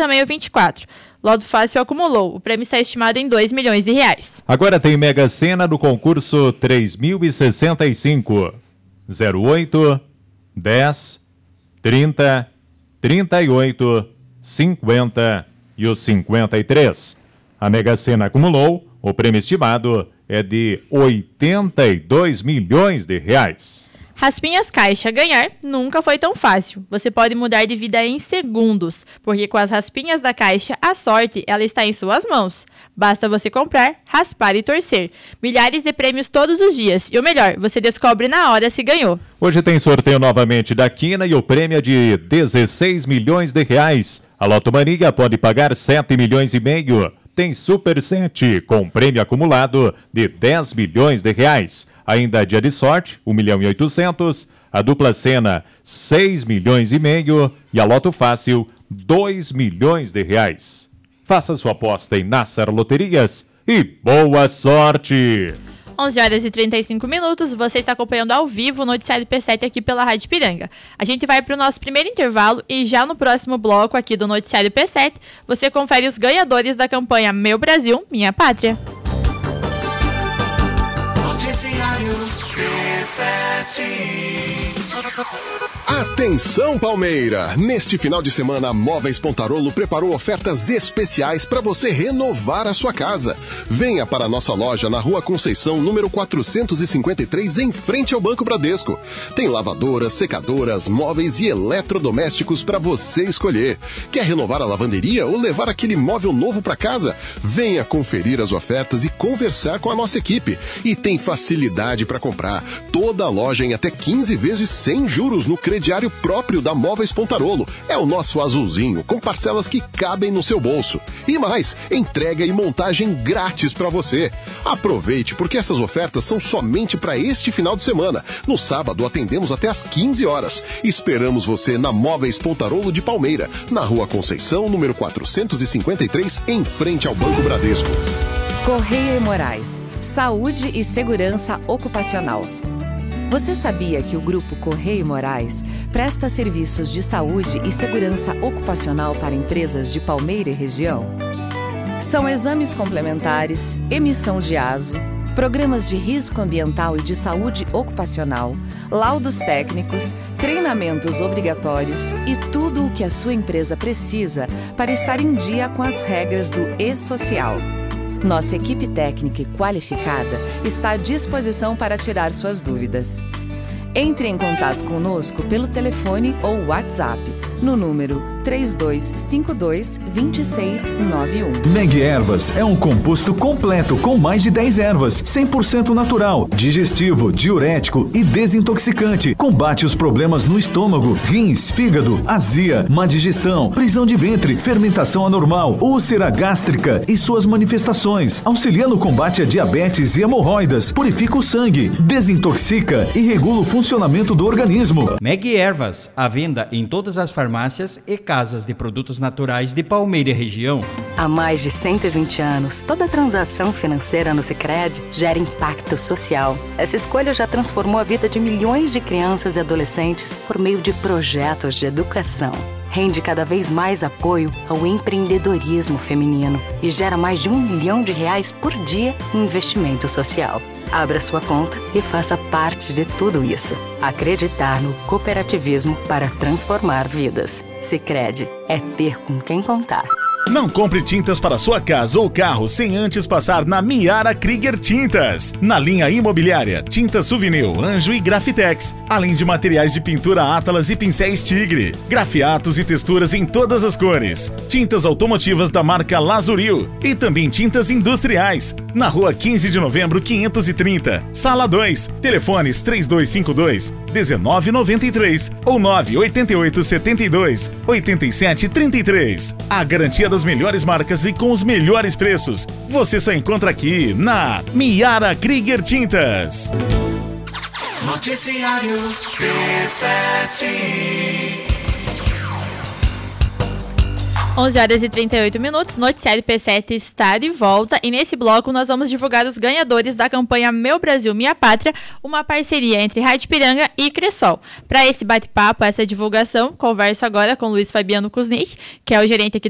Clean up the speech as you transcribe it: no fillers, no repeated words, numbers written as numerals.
também o 24. Loto Fácil acumulou. O prêmio está estimado em R$2 milhões. Agora tem Mega Sena no concurso 3065. 08, 10, 30, 38, 50 e o 53. A Mega Sena acumulou. O prêmio estimado é de R$82 milhões. Raspinhas Caixa. Ganhar nunca foi tão fácil. Você pode mudar de vida em segundos, porque com as raspinhas da Caixa, a sorte ela está em suas mãos. Basta você comprar, raspar e torcer. Milhares de prêmios todos os dias. E o melhor, você descobre na hora se ganhou. Hoje tem sorteio novamente da Quina e o prêmio é de R$16 milhões. A Loto Mania pode pagar R$7,5 milhões. Tem Super 7 com prêmio acumulado de R$10 milhões. Ainda dia de sorte, 1.800.000. A dupla Sena, R$6,5 milhões. E a Loto Fácil, R$2 milhões. Faça sua aposta em Nassar Loterias e boa sorte! 11h35, você está acompanhando ao vivo o Noticiário P7 aqui pela Rádio Ipiranga. A gente vai para o nosso primeiro intervalo e já no próximo bloco aqui do Noticiário P7, você confere os ganhadores da campanha Meu Brasil, Minha Pátria. Noticiário P7. Atenção, Palmeira! Neste final de semana, a Móveis Pontarolo preparou ofertas especiais para você renovar a sua casa. Venha para a nossa loja na Rua Conceição, número 453, em frente ao Banco Bradesco. Tem lavadoras, secadoras, móveis e eletrodomésticos para você escolher. Quer renovar a lavanderia ou levar aquele móvel novo para casa? Venha conferir as ofertas e conversar com a nossa equipe. E tem facilidade para comprar. Toda a loja em até 15 vezes sem juros no crediário próprio da Móveis Pontarolo. É o nosso azulzinho, com parcelas que cabem no seu bolso. E mais, entrega e montagem grátis para você. Aproveite, porque essas ofertas são somente para este final de semana. No sábado, atendemos até às 15 horas. Esperamos você na Móveis Pontarolo de Palmeira, na Rua Conceição, número 453, em frente ao Banco Bradesco. Correia e Moraes. Saúde e segurança ocupacional. Você sabia que o Grupo Correia e Moraes presta serviços de saúde e segurança ocupacional para empresas de Palmeira e região? São exames complementares, emissão de ASO, programas de risco ambiental e de saúde ocupacional, laudos técnicos, treinamentos obrigatórios e tudo o que a sua empresa precisa para estar em dia com as regras do E-Social. Nossa equipe técnica e qualificada está à disposição para tirar suas dúvidas. Entre em contato conosco pelo telefone ou WhatsApp no número 3252-2691. Meg Ervas é um composto completo com mais de 10 ervas, 100% natural, digestivo, diurético e desintoxicante. Combate os problemas no estômago, rins, fígado, azia, má digestão, prisão de ventre, fermentação anormal, úlcera gástrica e suas manifestações. Auxilia no combate a diabetes e hemorroidas, purifica o sangue, desintoxica e regula o funcionamento do organismo. Meg Ervas, à venda em todas as farmácias e casas de produtos naturais de Palmeira e região. Há mais de 120 anos, toda transação financeira no Sicredi gera impacto social. Essa escolha já transformou a vida de milhões de crianças e adolescentes por meio de projetos de educação. Rende cada vez mais apoio ao empreendedorismo feminino e gera mais de R$1 milhão por dia em investimento social. Abra sua conta e faça parte de tudo isso. Acreditar no cooperativismo para transformar vidas. Sicredi é ter com quem contar. Não compre tintas para sua casa ou carro sem antes passar na Miara Krieger Tintas. Na linha imobiliária, tintas Souvenir, Anjo e Grafitex, além de materiais de pintura Atlas e pincéis Tigre, grafiatos e texturas em todas as cores, tintas automotivas da marca Lazuril e também tintas industriais. Na rua 15 de novembro, 530, sala 2, telefones 3252-1993 ou 98872-8733. A garantia das melhores marcas e com os melhores preços. Você só encontra aqui na Miara Krieger Tintas. Noticiário P7. 11h38, Noticiário P7 está de volta e nesse bloco nós vamos divulgar os ganhadores da campanha Meu Brasil, Minha Pátria, uma parceria entre Rádio Ipiranga e Cressol. Para esse bate-papo, essa divulgação, converso agora com Luiz Fabiano Kuznick, que é o gerente aqui